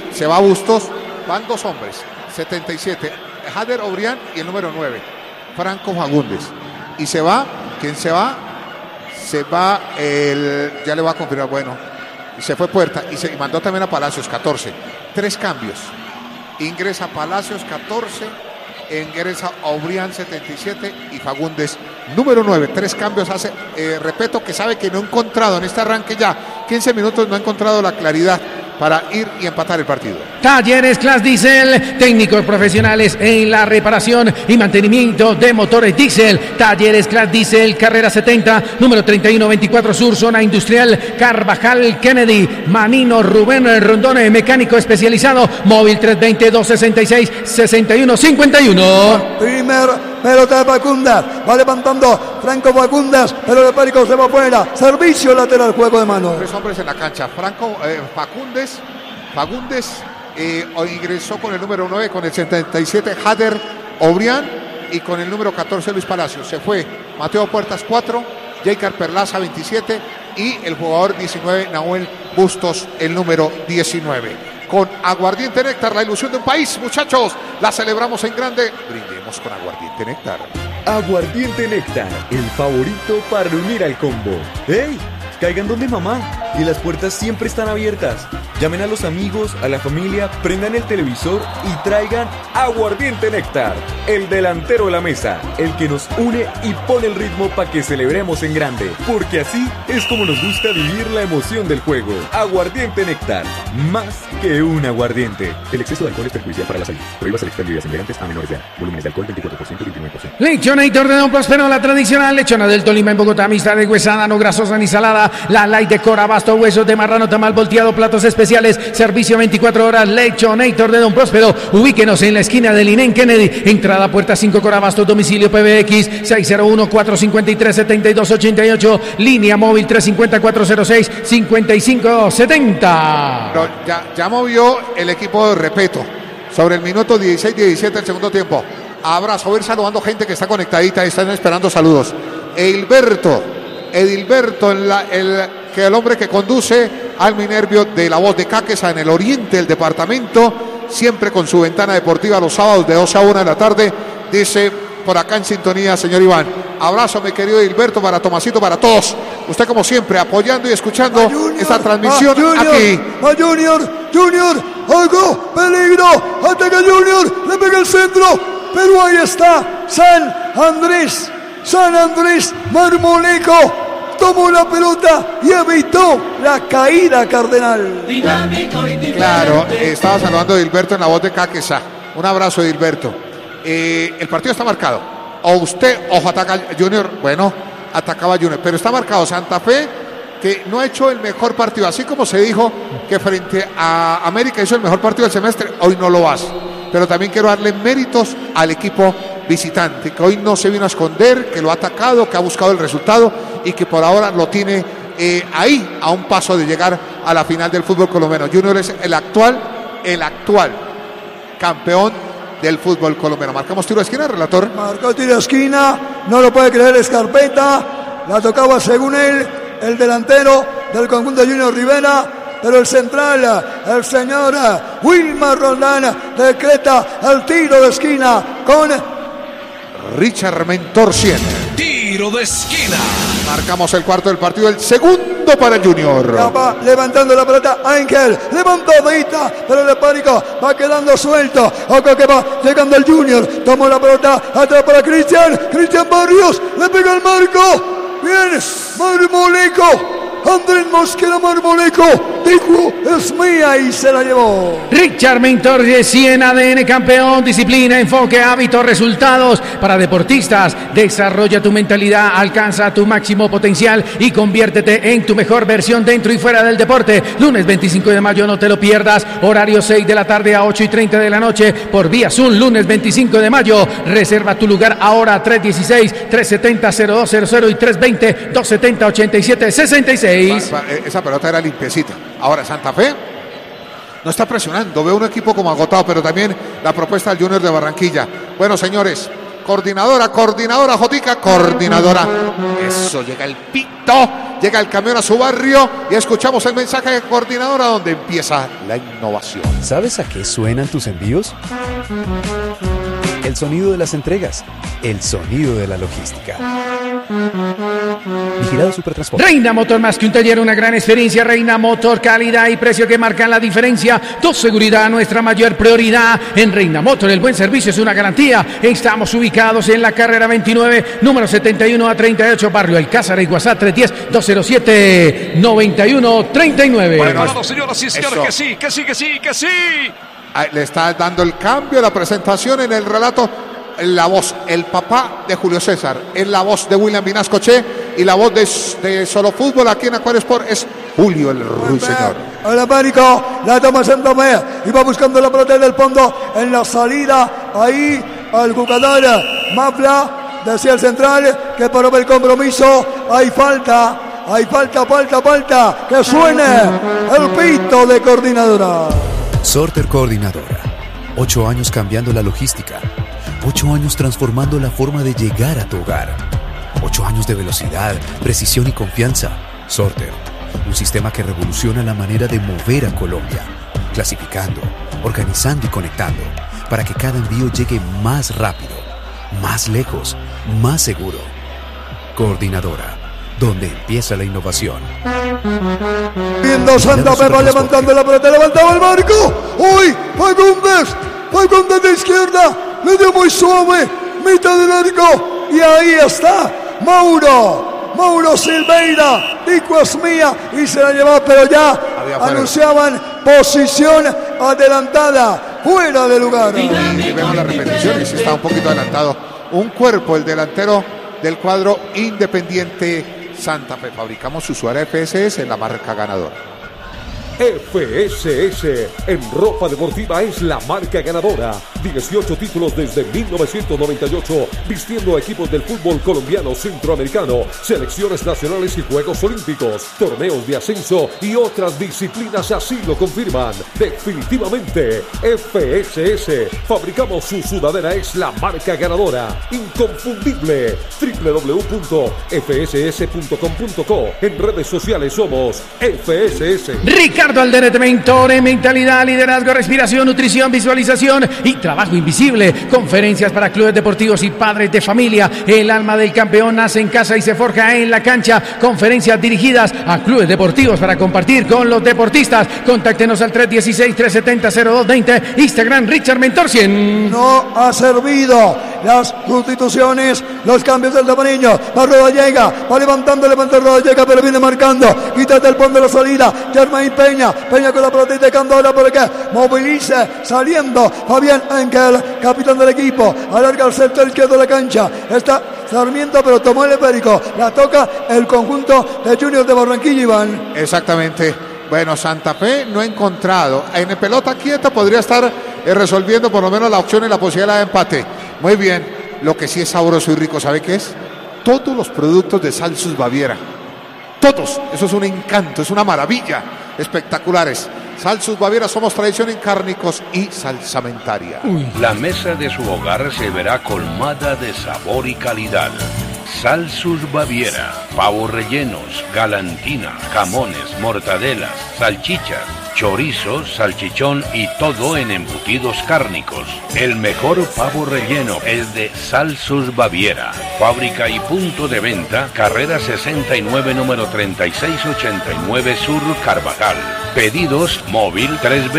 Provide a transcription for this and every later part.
y se va Bustos. Van dos hombres, 77, Jader Obrián y el número 9, Franco Fagundes. Y se va, ¿quién se va? Se va ya le voy a confirmar, bueno, se fue Puerta y mandó también a Palacios, 14. 3 cambios. Ingresa Palacios, 14, ingresa Obrián, 77 y Fagundes, número 9. 3 cambios hace, repito, que sabe que no ha encontrado en este arranque ya 15 minutos, no ha encontrado la claridad para ir y empatar el partido. Talleres Class Diesel, técnicos profesionales en la reparación y mantenimiento de motores diésel. Talleres Class Diesel, carrera 70, número 3124 Sur, zona industrial Carvajal Kennedy. Manino Rubén Rondón, mecánico especializado. Móvil 320-266-6151. Primer pelota de Facundas, va levantando Franco Facundas, pero el Perico se va fuera. Servicio lateral, juego de mano. 3 hombres en la cancha. Franco Fagundes ingresó con el número 9, con el 77 Jader Obrián y con el número 14 Luis Palacios. Se fue Mateo Puertas, 4, Jaicar Perlaza, 27 y el jugador 19 Nahuel Bustos, el número 19. Con Aguardiente Néctar, la ilusión de un país, muchachos, la celebramos en grande. Brindemos con Aguardiente Néctar. Aguardiente Néctar, el favorito para unir al combo. ¡Hey! Caigan donde mamá, y las puertas siempre están abiertas. Llamen a los amigos, a la familia, prendan el televisor y traigan Aguardiente Néctar, el delantero de la mesa, el que nos une y pone el ritmo para que celebremos en grande, porque así es como nos gusta vivir la emoción del juego. Aguardiente Néctar, más que un aguardiente. El exceso de alcohol es perjudicial para la salud. Prohíbas el expendio de bebidas embriagantes a menores de edad. Volúmenes de alcohol 24% y 29%. Lechonator de Don Próspero, la tradicional lechona del Tolima en Bogotá, mixta de huesada, no grasosa ni salada. La light de Corabasto, huesos de marrano, tamal volteado, platos especiales, servicio 24 horas. Lechonator de Don Próspero, ubíquenos en la esquina del Inén Kennedy, entrada puerta 5 Corabasto, domicilio PBX 601-453-7288, línea móvil 350-406-5570. Pero ya movió el equipo de Repeto sobre el minuto 16-17 del segundo tiempo. Abrazo, voy a ir saludando gente que está conectadita y están esperando saludos. Edilberto, el hombre que conduce al Minervio de la Voz de Cáqueza en el oriente del departamento, siempre con su ventana deportiva los sábados de 12 a 1 de la tarde, dice por acá en sintonía, señor Iván. Abrazo, mi querido Edilberto, para Tomasito, para todos. Usted como siempre apoyando y escuchando esta transmisión aquí. Junior, algo, peligro, ataca Junior, le pega el centro, pero ahí está San Andrés Marmolejo, tomó la pelota y evitó la caída Cardenal. Claro, estaba saludando a Edilberto en la Voz de Cáqueza. Un abrazo, Edilberto. El partido está marcado. O usted, ojo, ataca Junior. Bueno, atacaba Junior, pero está marcado Santa Fe, que no ha hecho el mejor partido. Así como se dijo que frente a América hizo el mejor partido del semestre, hoy no lo hace. Pero también quiero darle méritos al equipo visitante, que hoy no se vino a esconder, que lo ha atacado, que ha buscado el resultado y que por ahora lo tiene ahí, a un paso de llegar a la final del fútbol colombiano. Junior es el actual campeón del fútbol colombiano. Marcamos tiro de esquina, relator. Marcó tiro de esquina, no lo puede creer Escarpeta, la tocaba según él el delantero del conjunto Junior Rivera, pero el central, el señor Wilmar Roldán, decreta el tiro de esquina con Richard Mentor 100. Tiro de esquina. Marcamos el cuarto del partido, el segundo para Junior. Ya va levantando la pelota Ángel, levantadita, pero el pánico va quedando suelto. Ojo que va llegando el Junior, tomó la pelota, atrás para Cristian Barrios, le pega el marco. Bien, Marmolejo. Andrés Mosquera Marmolejo dijo es mía y se la llevó. Richard Mentor de 100, ADN campeón, disciplina, enfoque, hábitos, resultados para deportistas. Desarrolla tu mentalidad, alcanza tu máximo potencial y conviértete en tu mejor versión dentro y fuera del deporte. Lunes 25 de mayo, no te lo pierdas. Horario 6 de la tarde a 8:30 de la noche por vía Zoom. Lunes 25 de mayo. Reserva tu lugar ahora 316-370-0200 y 320-270-8766. Esa pelota era limpiecita. Ahora Santa Fe no está presionando. Veo un equipo como agotado, pero también la propuesta del Junior de Barranquilla. Bueno, señores, coordinadora, Jotica, coordinadora. Eso, llega el pito. llega el camión a su barrio y escuchamos el mensaje de Coordinadora donde empieza la innovación. ¿Sabes a qué suenan tus envíos? El sonido de las entregas, el sonido de la logística. Vigilado Supertransporte. Reina Motor, más que un taller, una gran experiencia. Reina Motor, calidad y precio que marcan la diferencia. Tu seguridad, nuestra mayor prioridad. En Reina Motor, el buen servicio es una garantía. Estamos ubicados en la carrera 29, número 71 a 38, barrio Alcázar, y WhatsApp 310-207-9139. Bueno, señoras y señores, que sí. Le está dando el cambio a la presentación en el relato. La voz, el papá de Julio César, es la voz de William Vinascoche y la voz de Solo Fútbol aquí en Acuario Sport es Julio el Ruiseñor. El América la toma Santa Fe y va buscando la pelota del fondo en la salida. Ahí al jugador Mafla, decía el central que paró el compromiso. Hay falta. Que suene el pito de Coordinadora. Sorter Coordinadora. 8 años cambiando la logística. 8 años transformando la forma de llegar a tu hogar. 8 años de velocidad, precisión y confianza. Sorter, un sistema que revoluciona la manera de mover a Colombia. Clasificando, organizando y conectando, para que cada envío llegue más rápido, más lejos, más seguro. Coordinadora, donde empieza la innovación. Viendo Santa Fe, va levantando la pelota, levantaba el marco. ¡Uy! Fagundes de izquierda. Le dio muy suave, mitad del arco, y ahí está Mauro Silveira, dijo es mía, y se la llevaba, pero ya anunciaban posición adelantada, fuera de lugar. Y vemos la repetición y se está un poquito adelantado. Un cuerpo, el delantero del cuadro Independiente Santa Fe. Fabricamos usuario FSS, la marca ganadora. FSS en ropa deportiva es la marca ganadora. 18 títulos desde 1998, vistiendo a equipos del fútbol colombiano, centroamericano, selecciones nacionales y Juegos Olímpicos, torneos de ascenso y otras disciplinas así lo confirman. Definitivamente, FSS. Fabricamos su sudadera, es la marca ganadora. Inconfundible. www.fss.com.co. En redes sociales somos FSS. Ricardo Alderete, mentor en mentalidad, liderazgo, respiración, nutrición, visualización y trabajo invisible. Conferencias para clubes deportivos y padres de familia. El alma del campeón nace en casa y se forja en la cancha. Conferencias dirigidas a clubes deportivos para compartir con los deportistas. Contáctenos al 316-370-0220. Instagram Richard Mentor 100. No ha servido las sustituciones, los cambios del Tamariño. Va Rodallega, va levanta Rodallega, pero viene marcando. Quítate el pon de la salida. Germain Peña con la pelota y dejando ahora porque moviliza, saliendo Fabián Enkel, capitán del equipo. Alarga el sector izquierdo de la cancha. Está Sarmiento, pero tomó el esférico. La toca el conjunto de Junior de Barranquilla, Iván. Exactamente. Bueno, Santa Fe no ha encontrado. En pelota quieta podría estar resolviendo por lo menos la opción y la posibilidad de empate. Muy bien. Lo que sí es sabroso y rico, ¿sabe qué es? Todos los productos de Salsus Baviera. Todos. Eso es un encanto, es una maravilla. Espectaculares. Salsus Baviera, somos tradición en cárnicos y salsamentaria. La mesa de su hogar se verá colmada de sabor y calidad. Salsus Baviera, pavos rellenos, galantina, jamones, mortadelas, salchichas, chorizos, salchichón y todo en embutidos cárnicos. El mejor pavo relleno es de Salsus Baviera. Fábrica y punto de venta, carrera 69, número 3689 Sur, Carvajal. Pedidos móvil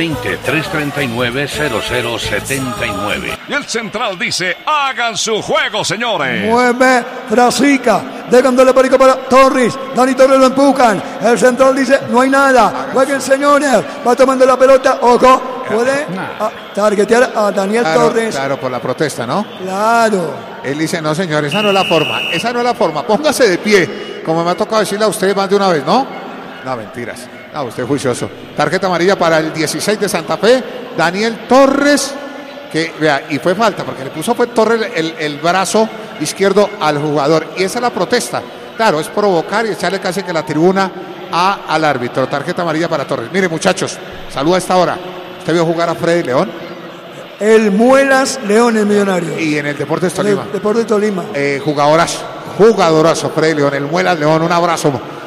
320-339-0079. Y el central dice, hagan su juego, señores. Mueve Frasica, dejándole perico para Torres. Dani Torres lo empujan. El central dice, no hay nada. Jueguen, señores. Va tomando la pelota. Ojo, puede targetear a Daniel Torres. Claro, por la protesta, ¿no? Claro. Él dice, no, señor, esa no es la forma. Esa no es la forma. Póngase de pie. Como me ha tocado decirle a usted más de una vez, ¿no? No, mentiras. No, usted es juicioso. Tarjeta amarilla para el 16 de Santa Fe. Daniel Torres. Que, vea, y fue falta, porque le puso fue Torres el brazo izquierdo al jugador. Y esa es la protesta. Claro, es provocar y echarle casi que la tribuna al árbitro. Tarjeta amarilla para Torres. Mire, muchachos, saluda a esta hora. ¿Usted vio jugar a Freddy León? El Muelas León, el millonario. Y en el Deportes Tolima. Deportes Tolima. Jugadorazo Freddy León, el Muelas León. Un abrazo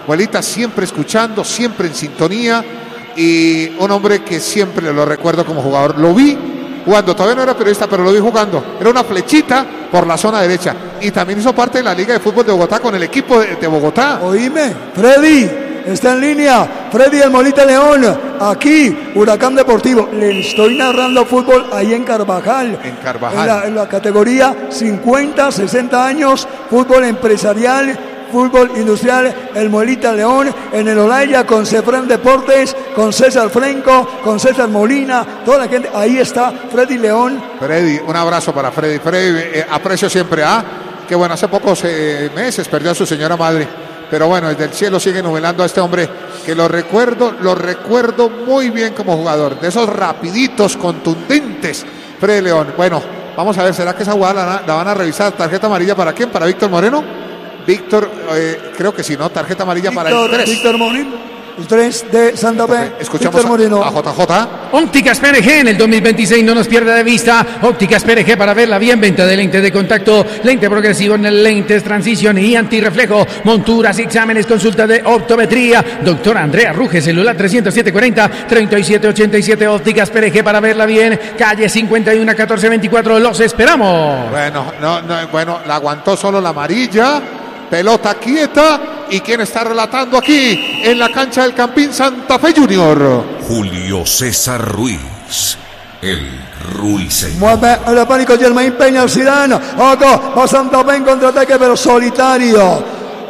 Abuelita siempre escuchando, siempre en sintonía, y un hombre que siempre lo recuerdo como jugador. Lo vi jugando, todavía no era periodista, pero lo vi jugando. Era una flechita por la zona derecha. Y también hizo parte de la Liga de Fútbol de Bogotá con el equipo de Bogotá. Oíme, Freddy, está en línea. Freddy el Molita León, aquí, Huracán Deportivo. Le estoy narrando fútbol ahí en Carvajal. En Carvajal. En la categoría 50, 60 años, fútbol empresarial, fútbol industrial, el Molita León, en el Olaya con Cefrán Deportes, con César Frenco, con César Molina, toda la gente, ahí está Freddy León. Freddy, un abrazo para Freddy. Freddy, aprecio siempre que bueno, hace pocos meses perdió a su señora madre, pero bueno, desde el cielo sigue nublando a este hombre, que lo recuerdo muy bien como jugador, de esos rapiditos, contundentes, Freddy León. Bueno, vamos a ver, ¿será que esa jugada la van a revisar? ¿Tarjeta amarilla para quién? ¿Para Víctor Moreno? Víctor, creo que sí, ¿no? Tarjeta amarilla para el 3. Víctor Moreno, el 3 de Santa Fe. Escuchamos a JJ. Ópticas PRG en el 2026, no nos pierda de vista. Ópticas PRG para verla bien. Venta de lente de contacto, lente progresivo en el lentes, transición y antirreflejo. Monturas y exámenes, consulta de optometría. Doctora Andrea Ruge, celular 307-40-3787. Ópticas PRG para verla bien. Calle 51, 1424. Los esperamos. Bueno, la aguantó solo la amarilla. Pelota quieta. ¿Y quién está relatando aquí en la cancha del Campín? Santa Fe Junior. Julio César Ruiz, el Ruiseñor. Mueve el pánico Germain Peña, el Zidane. Acá va Santa Fe en contraataque, pero solitario,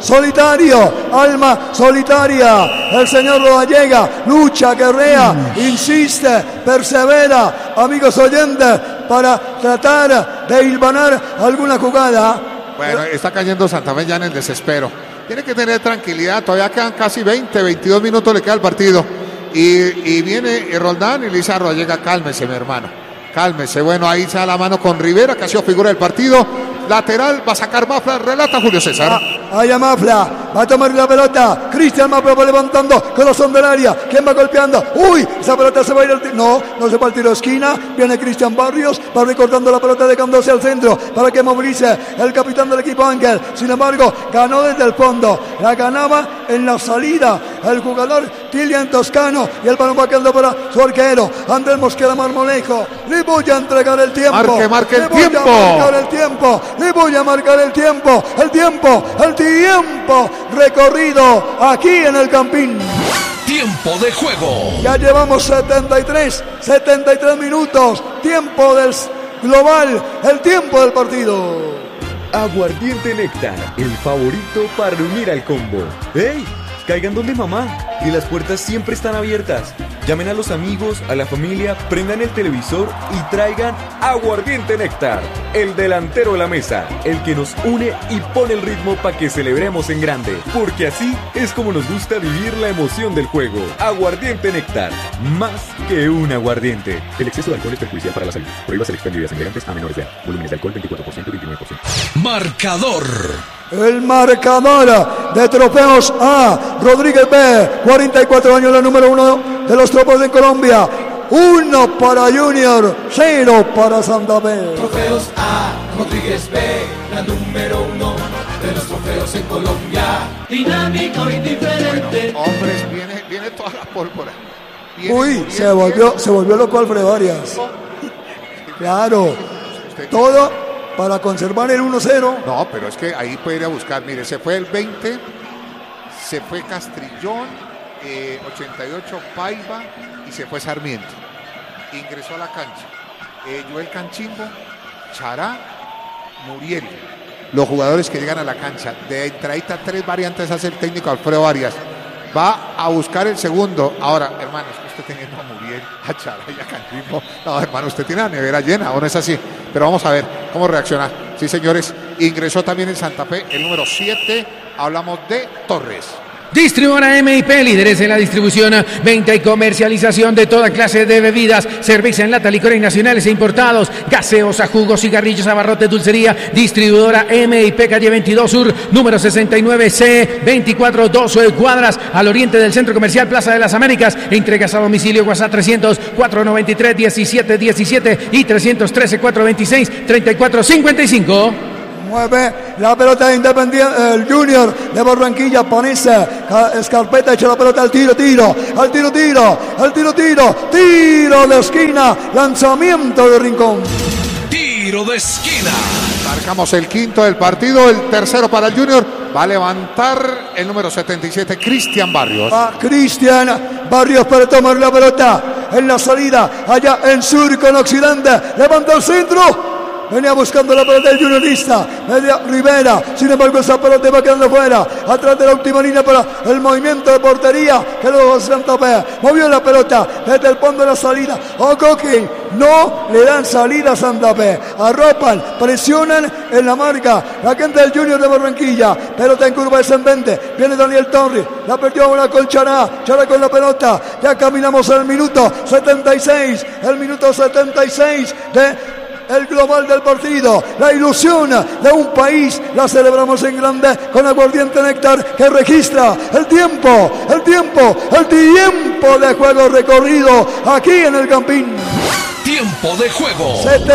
alma solitaria. El señor Rodallega lucha, guerrea, insiste, persevera, amigos oyentes, para tratar de hilvanar alguna jugada. Bueno, está cayendo Santa Fe ya en el desespero. Tiene que tener tranquilidad, todavía quedan casi 22 minutos le queda el partido. Y viene Roldán y le dice a Rodallega, cálmese, mi hermano, cálmese. Bueno, ahí se da la mano con Rivera, que ha sido figura del partido. Lateral, va a sacar Mafla, relata Julio César. Allá Mafla, va a tomar la pelota. Cristian Mafla va levantando, corazón del área. ¿Quién va golpeando? ¡Uy! Esa pelota se va a ir al tiro. No se va al tiro de esquina. Viene Cristian Barrios, va recortando la pelota, dejándose al centro para que movilice el capitán del equipo Ángel. Sin embargo, ganó desde el fondo. La ganaba en la salida el jugador Tilian Toscano. Y el balón va quedando para su arquero, Andrés Mosquera Marmolejo. Le voy a entregar el tiempo. Marque el tiempo. Le voy a marcar el tiempo. El tiempo recorrido aquí en el Campín. Tiempo de juego. Ya llevamos 73 minutos. Tiempo del global, el tiempo del partido. Aguardiente Néctar, el favorito para unir al combo. ¡Ey! Caigan donde mamá, y las puertas siempre están abiertas. Llamen a los amigos, a la familia, prendan el televisor y traigan Aguardiente Néctar, el delantero de la mesa, el que nos une y pone el ritmo para que celebremos en grande, porque así es como nos gusta vivir la emoción del juego. Aguardiente Néctar, más que un aguardiente. El exceso de alcohol es perjudicial para la salud. Prohíbas el expendio de bebidas a menores de edad. Volúmenes de alcohol 24% y 29%. Marcador. El marcador de Trofeos A, Rodríguez B, 44 años, la número 1 de los Tropos de Colombia. 1 para Junior, 0 para Santa Fe. Trofeos A, Rodríguez B, la número 1 de los trofeos en Colombia. Dinámico y diferente. Bueno, hombres, viene toda la pólvora. Se volvió loco Alfredo Arias. Claro, todo para conservar el 1-0. No, pero es que ahí puede ir a buscar. Mire, se fue el 20, se fue Castrillón, 88 Paiva y se fue Sarmiento. Ingresó a la cancha Joel Canchimbo, Chará, Muriel. Los jugadores que llegan a la cancha. De entradita 3 variantes hace el técnico Alfredo Arias. Va a buscar el segundo. Ahora, hermano, es que usted teniendo a Muriel, a Chará y a Canchimbo. No, hermano, usted tiene la nevera llena, ¿o no es así? Pero vamos a ver cómo reacciona. Sí, señores, ingresó también en Santa Fe el número 7. Hablamos de Torres. Distribuidora MIP, líderes en la distribución, venta y comercialización de toda clase de bebidas, cerveza en lata, licores nacionales e importados, gaseosa, jugos, cigarrillos, abarrotes, dulcería. Distribuidora MIP, calle 22 Sur, número 69C, 24 2 cuadras, al oriente del Centro Comercial Plaza de las Américas. Entregas a domicilio, WhatsApp 300-493-1717 y 313-426-3455. Mueve la pelota Independiente, el Junior de Barranquilla, Panese, Escarpeta echa la pelota al tiro de esquina, lanzamiento de Rincón. Tiro de esquina. Marcamos el quinto del partido, el tercero para el Junior. Va a levantar el número 77, Cristian Barrios. Cristian Barrios para tomar la pelota en la salida, allá en sur con occidente. Levanta el centro. Venía buscando la pelota del Juniorista. Media Rivera. Sin embargo, esa pelota va quedando fuera. Atrás de la última línea para el movimiento de portería. Que luego Santa Fe movió la pelota desde el fondo de la salida. Ocoqui. No le dan salida a Santa Fe. Arropan, presionan en la marca. La gente del Junior de Barranquilla. Pelota en curva descendente. Viene Daniel Torres. La perdió ahora con Chará. Chará con la pelota. Ya caminamos al minuto 76. El minuto 76 de el global del partido, la ilusión de un país, la celebramos en grande con Aguardiente Néctar que registra el tiempo de juego recorrido aquí en el Campín. Tiempo de juego.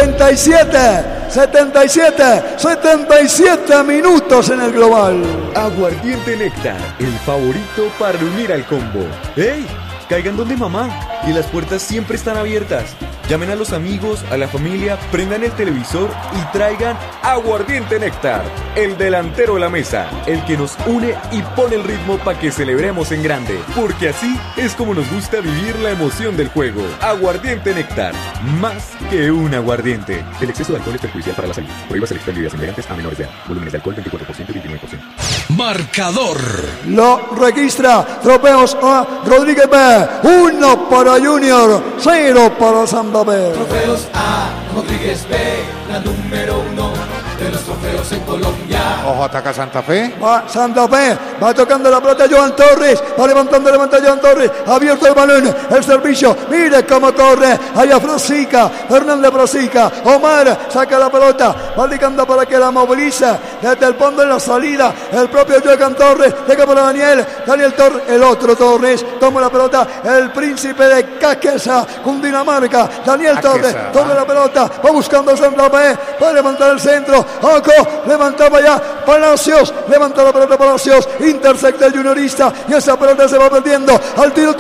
77 minutos en el global. Aguardiente Néctar, el favorito para unir al combo. ¡Ey! Caigan donde mamá y las puertas siempre están abiertas. Llamen a los amigos, a la familia, prendan el televisor y traigan Aguardiente Néctar, el delantero de la mesa, el que nos une y pone el ritmo para que celebremos en grande, porque así es como nos gusta vivir la emoción del juego. Aguardiente Néctar, más que un aguardiente. El exceso de alcohol es perjudicial para la salud. Prohíbas el expendio de bebidas embriagantes a menores de edad. Volúmenes de alcohol 24% y 29%. Marcador. Lo registra Tropeos a Rodríguez B. 1 para Junior, 0 para Santa Fe. Trofeos A Rodríguez B, la número 1 de los trofeos en Colombia. Ojo, ataca Santa Fe. Va Santa Fe, va tocando la pelota Joan Torres, va levanta Joan Torres, abierto el balón, el servicio, mire cómo corre, allá Frasica, Fernández Frasica, Omar saca la pelota, va ligando para que la movilice, desde el fondo en la salida, el propio Joan Torres, llega para Daniel Torres, el otro Torres, toma la pelota, el príncipe de Caquesa, Cundinamarca, Daniel Torres, toma la pelota, va buscando a Santa Fe, va a levantar el centro, Oco, levantaba ya Palacios, levanta la pelota Palacios, intersecta el Juniorista y esa pelota se va perdiendo al tiro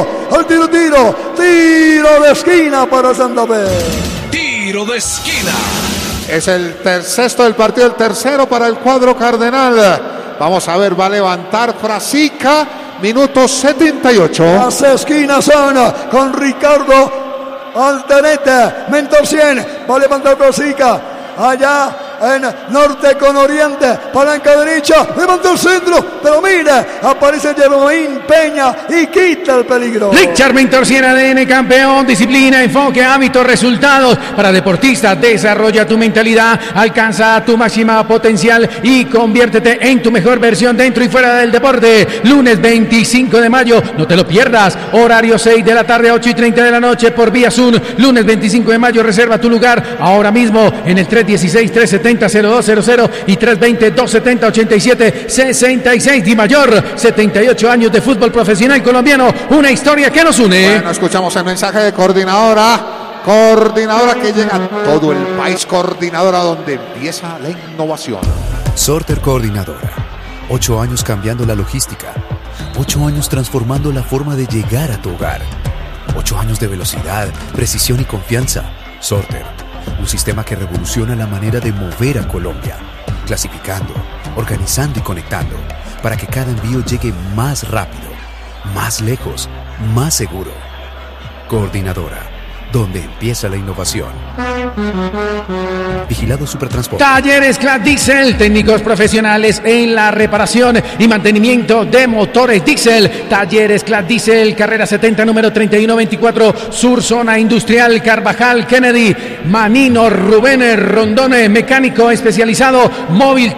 de esquina para Santa Fe. Tiro de esquina. Es el sexto del partido, el tercero para el cuadro cardenal. Vamos a ver, va a levantar Frasica, minuto 78. Las esquinas son con Ricardo Altenete, Mentor 100, va a levantar Frasica, allá en norte con oriente, palanca derecha, levanta el centro, pero mira, aparece Jeroín Peña y quita el peligro. Richard Mentor 100 ADN campeón, disciplina, enfoque, hábitos, resultados para deportistas. Desarrolla tu mentalidad, alcanza tu máxima potencial y conviértete en tu mejor versión dentro y fuera del deporte. Lunes 25 de mayo, no te lo pierdas, horario 6 de la tarde a 8:30 de la noche por vía Zoom. Lunes 25 de mayo, reserva tu lugar ahora mismo en el 316-370-0200 y 320-270-87-66. Di Mayor, 78 años de fútbol profesional colombiano, una historia que nos une. Bueno, escuchamos el mensaje de coordinadora que llega a todo el país, coordinadora donde empieza la innovación. Sorter Coordinadora, 8 años cambiando la logística, 8 años transformando la forma de llegar a tu hogar, 8 años de velocidad, precisión y confianza. Sorter, un sistema que revoluciona la manera de mover a Colombia, clasificando, organizando y conectando, para que cada envío llegue más rápido, más lejos, más seguro. Coordinadora, donde empieza la innovación. Vigilado Supertransporte. Talleres Clad Diesel, técnicos profesionales en la reparación y mantenimiento de motores diésel. Talleres Clad Diesel, carrera 70, número 3124, Sur, zona industrial, Carvajal, Kennedy, Manino, Rubén Rondone, mecánico especializado, móvil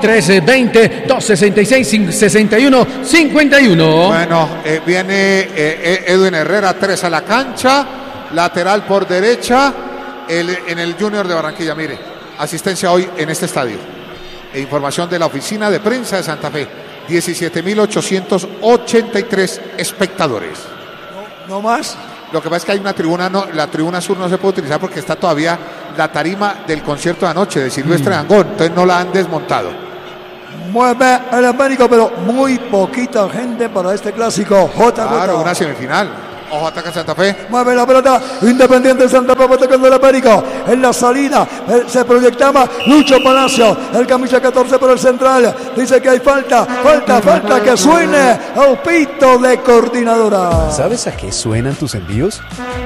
320-266-6151. Bueno, viene Edwin Herrera, 3 a la cancha, lateral por derecha, en el Junior de Barranquilla. Mire, asistencia hoy en este estadio. Información de la oficina de prensa de Santa Fe, 17.883 espectadores. No más. Lo que pasa es que hay una tribuna, la tribuna sur no se puede utilizar porque está todavía la tarima del concierto de anoche de Silvestre Dangond, entonces no la han desmontado. Mueve el América, pero muy poquita gente para este clásico. Claro, una semifinal. Ojo, ataca Santa Fe. Mueve la pelota. Independiente Santa Fe va atacando el América. En la salida se proyectaba Lucho Palacio. El camisa 14 por el central. Dice que hay falta. Falta que suene el pito de Coordinadora. ¿Sabes a qué suenan tus envíos?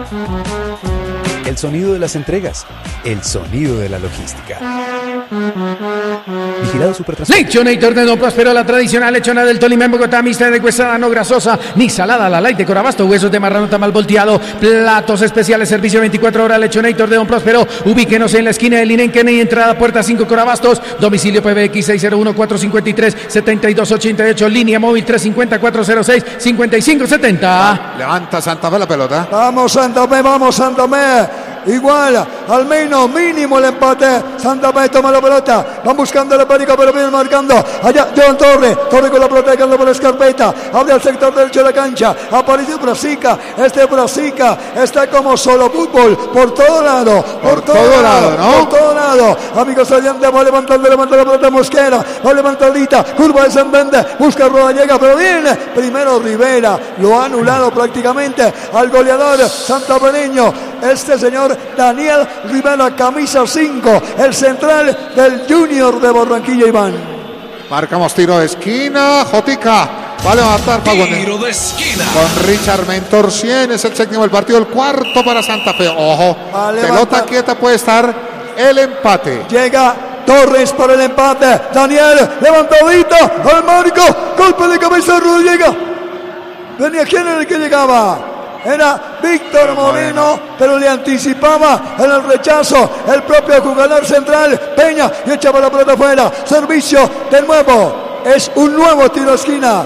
El sonido de las entregas. El sonido de la logística. Vigilado Supertransporte. Lechonator de Don Próspero, la tradicional lechona del Tolima en Bogotá, mixta de huesada, no grasosa, ni salada, la light de Corabasto, huesos de marrano tamal volteado, platos especiales, servicio 24 horas, Lechonator de Don Próspero, ubíquenos en la esquina del Inenquén y entrada puerta 5 Corabastos, domicilio PBX 601-453-7288, línea móvil 350-406-5570. Levanta Santa Fe la pelota. Vamos Santa Fe. Igual, al menos mínimo el empate. Santa Fe toma la pelota. Van buscando el América, pero viene marcando. Allá Joan Torre con la pelota llegando por la escarpeta. Abre al sector derecho de la cancha. Aparece Brasica. Brasica está como solo fútbol. Por todo lado. Por todo lado. Amigos oyentes, va levantando la pelota Mosquera. Va levantadita. Curva descendente. Busca Rodallega, pero viene. Primero Rivera. Lo ha anulado prácticamente al goleador santafereño. Este señor Daniel Rivera, camisa 5, el central del Junior de Barranquilla, Iván. Marcamos tiro de esquina, Jotica va a levantar tiro de esquina con Richard Mentor 100, es el séptimo del partido, el cuarto para Santa Fe. Ojo, pelota quieta, puede estar el empate. Llega Torres para el empate. Daniel, levantadita al marco, golpe de cabeza, Rodallega. Venía, ¿quién era el que llegaba? Era Víctor Moreno, pero le anticipaba en el rechazo el propio jugador central Peña y echaba la pelota afuera. Servicio de nuevo, es un nuevo tiro de esquina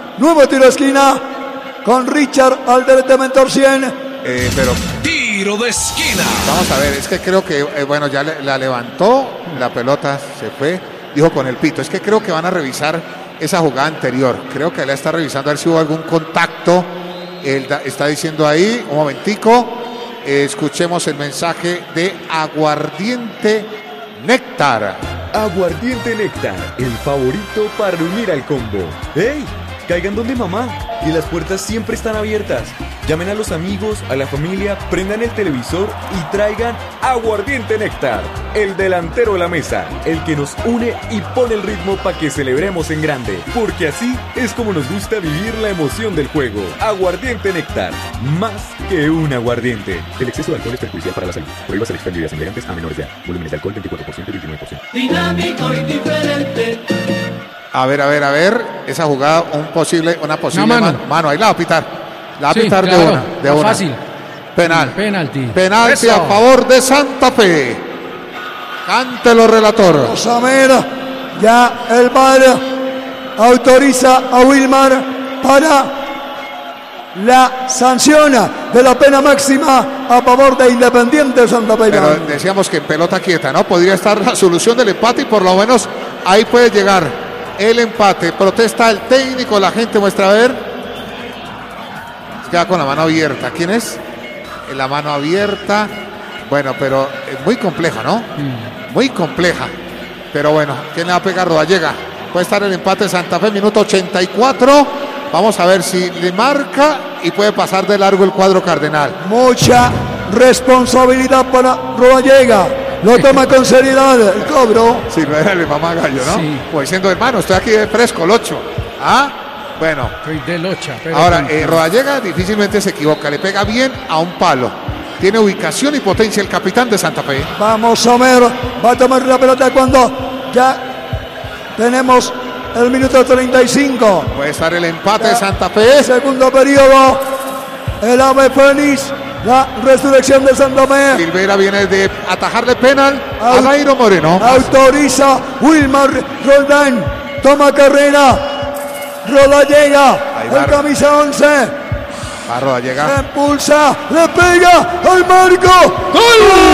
con Richard Alderete Mentor 100. Pero tiro de esquina. Vamos a ver, es que creo que bueno, ya la levantó, la pelota se fue, dijo con el pito. Es que creo que van a revisar esa jugada anterior. Creo que la está revisando a ver si hubo algún contacto. Él está diciendo ahí, un momentico, escuchemos el mensaje de Aguardiente Néctar. Aguardiente Néctar, el favorito para unir al combo. ¡Ey! Caigan donde mamá, y las puertas siempre están abiertas. Llamen a los amigos, a la familia, prendan el televisor y traigan Aguardiente Néctar, el delantero de la mesa, el que nos une y pone el ritmo para que celebremos en grande, porque así es como nos gusta vivir la emoción del juego. Aguardiente Néctar, más que un aguardiente. El exceso de alcohol es perjudicial para la salud. Prohíbas el expendio de bebidas embriagantes a menores de edad. Volúmenes de alcohol 24% y 29%. Dinámico y diferente. A ver, esa jugada, una posible mano, ahí la va a pitar. La va a pitar claro, de una. Fácil. Penalti Eso. a favor de Santa Fe. Cántelo, relator. Vamos a ver, ya el VAR autoriza a Wilmar para la sanción de la pena máxima a favor de Independiente Santa Fe. Pero decíamos que en pelota quieta, ¿no? Podría estar la solución del empate y por lo menos ahí puede llegar el empate. Protesta el técnico, la gente muestra a ver. Queda con la mano abierta. ¿Quién es? La mano abierta. Bueno, pero es muy compleja, ¿no? Muy compleja. Pero bueno, ¿quién le va a pegar? Rodallega. Puede estar el empate de Santa Fe, minuto 84. Vamos a ver si le marca y puede pasar de largo el cuadro cardenal. Mucha responsabilidad para Rodallega. Lo toma con seriedad el cobro. Si no era el mamá gallo, ¿no? Sí. Pues diciendo, hermano, estoy aquí de fresco, Locho. Bueno. Estoy de locha. Ahora, Rodallega difícilmente se equivoca. Le pega bien a un palo. Tiene ubicación y potencia el capitán de Santa Fe. Vamos a ver. Va a tomar la pelota cuando ya tenemos el minuto 35. Puede estar el empate de Santa Fe. Segundo periodo. El ave Fénix. La resurrección de Santa Fe. Silvera viene de atajarle penal a Nairo Moreno. Autoriza Wilmar Roldán. Toma carrera. Rodallega. El camisa 11. A Rodallega. Se impulsa. Le pega al marco. ¡Gol!